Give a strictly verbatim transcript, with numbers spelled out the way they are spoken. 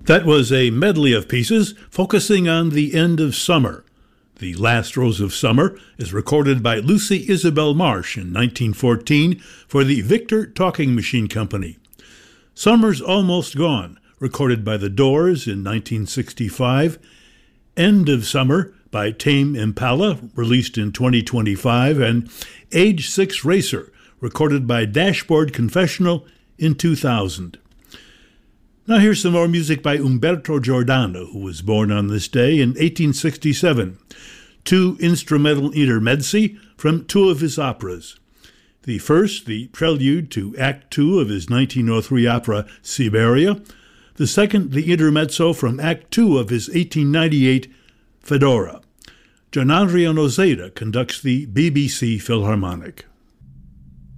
That was a medley of pieces focusing on the end of summer. The Last Rose of Summer is recorded by Lucy Isabel Marsh in nineteen fourteen for the Victor Talking Machine Company. Summer's Almost Gone, recorded by The Doors in nineteen sixty-five. End of Summer by Tame Impala, released in twenty twenty-five. And Age six Racer, recorded by Dashboard Confessional in two thousand. Now here's some more music by Umberto Giordano, who was born on this day in eighteen sixty-seven. Two instrumental intermezzi from two of his operas. The first, the prelude to Act Two of his nineteen oh three opera Siberia. The second, the intermezzo from Act Two of his eighteen ninety-eight Fedora. Gian Andrea Nozeda conducts the B B C Philharmonic.